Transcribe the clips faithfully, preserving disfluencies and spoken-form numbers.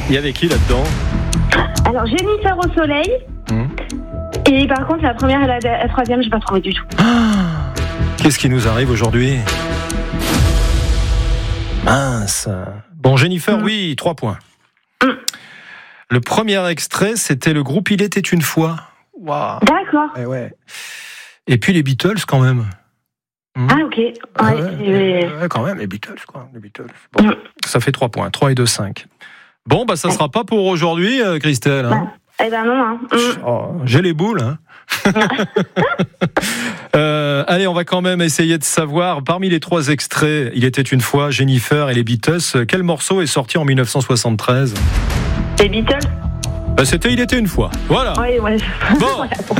Il y avait qui là-dedans? Alors, Jennifer au soleil. Mmh. Et par contre, la première et la, la troisième, je n'ai pas trouvé du tout. Ah, qu'est-ce qui nous arrive aujourd'hui? Mince. Bon, Jennifer, mmh. oui, trois points. Mmh. Le premier extrait, c'était le groupe Il était une fois. Wow. D'accord. Et, ouais. Et puis les Beatles, quand même. Mmh. Ah, ok. Ouais, ah ouais, ouais, quand même, les Beatles, quoi. Les Beatles. Bon, mmh. Ça fait trois points. trois et deux, cinq. Bon, bah, ça ne sera pas pour aujourd'hui, euh, Christelle. Hein. Eh ben non. Hein. Mmh. Oh, j'ai les boules, hein. euh, allez, on va quand même essayer de savoir, parmi les trois extraits, Il était une fois, Jennifer et les Beatles, quel morceau est sorti en dix-neuf cent soixante-treize? Les Beatles. Ben, c'était Il était une fois. Voilà. Oui, ouais. Bon.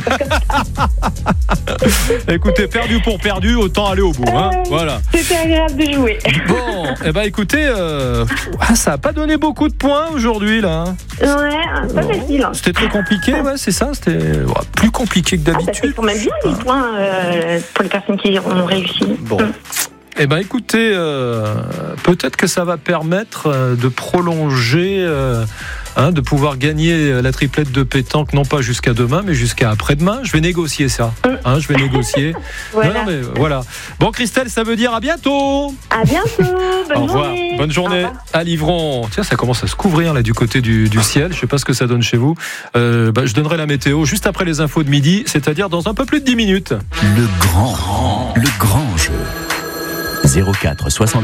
Écoutez, perdu pour perdu, autant aller au bout. Hein. Euh, voilà. C'était agréable de jouer. Bon, eh ben écoutez, euh, ça n'a pas donné beaucoup de points aujourd'hui là. Ouais, pas facile. Hein. C'était très compliqué, ouais, c'est ça. C'était ouais, plus compliqué que d'habitude. Ah, ça fait quand même bien les points euh, pour les personnes qui ont réussi. Bon. Hum. Eh ben, écoutez, euh, peut-être que ça va permettre euh, de prolonger, euh, hein, de pouvoir gagner la triplette de pétanque, non pas jusqu'à demain, mais jusqu'à après-demain. Je vais négocier ça. Hein, je vais négocier. Voilà. Non, non, mais voilà. Bon, Christelle, ça veut dire à bientôt. À bientôt. Bonne Au revoir. journée. Bonne journée à Livron. Tiens, ça commence à se couvrir là du côté du, du ciel. Je sais pas ce que ça donne chez vous. Euh, bah, je donnerai la météo juste après les infos de midi, c'est-à-dire dans un peu plus de dix minutes. Le grand, le grand jeu. zéro quatre soixante